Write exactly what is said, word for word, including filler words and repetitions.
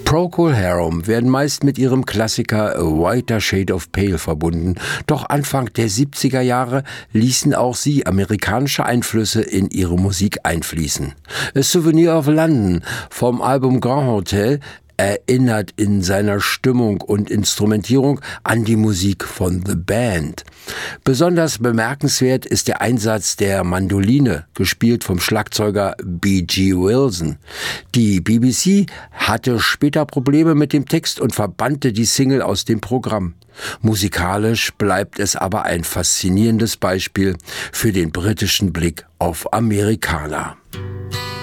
Procol Harum werden meist mit ihrem Klassiker A Whiter Shade of Pale verbunden, doch Anfang der siebziger Jahre ließen auch sie amerikanische Einflüsse in ihre Musik einfließen. A Souvenir of London vom Album Grand Hotel erinnert in seiner Stimmung und Instrumentierung an die Musik von The Band. Besonders bemerkenswert ist der Einsatz der Mandoline, gespielt vom Schlagzeuger B G Wilson. Die B B C hatte später Probleme mit dem Text und verbannte die Single aus dem Programm. Musikalisch bleibt es aber ein faszinierendes Beispiel für den britischen Blick auf Amerikaner.